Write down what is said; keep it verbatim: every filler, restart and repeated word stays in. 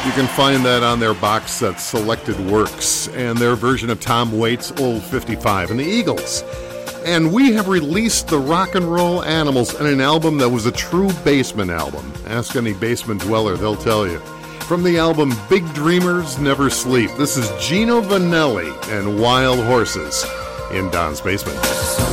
You can find that on their box set, Selected Works, and their version of Tom Waits' Old fifty-five and the Eagles. And we have released the Rock and Roll Animals in an album that was a true basement album. Ask any basement dweller, they'll tell you. From the album Big Dreamers Never Sleep, this is Gino Vanelli and Wild Horses in Don's Basement.